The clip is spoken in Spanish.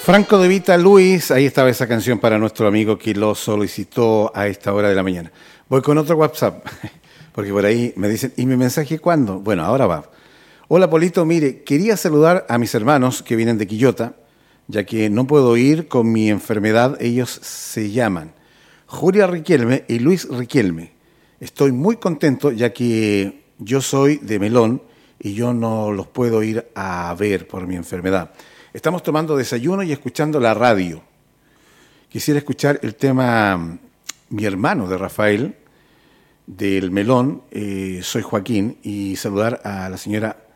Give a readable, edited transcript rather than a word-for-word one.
Franco De Vita, Luis, ahí estaba esa canción para nuestro amigo que lo solicitó a esta hora de la mañana. Voy con otro WhatsApp, porque por ahí me dicen, ¿y mi mensaje cuándo? Bueno, ahora va. Hola Polito, mire, quería saludar a mis hermanos que vienen de Quillota, ya que no puedo ir con mi enfermedad. Ellos se llaman Julia Riquelme y Luis Riquelme. Estoy muy contento ya que yo soy de Melón y yo no los puedo ir a ver por mi enfermedad. Estamos tomando desayuno y escuchando la radio. Quisiera escuchar el tema Mi hermano de Rafael, del Melón, soy Joaquín, y saludar a la señora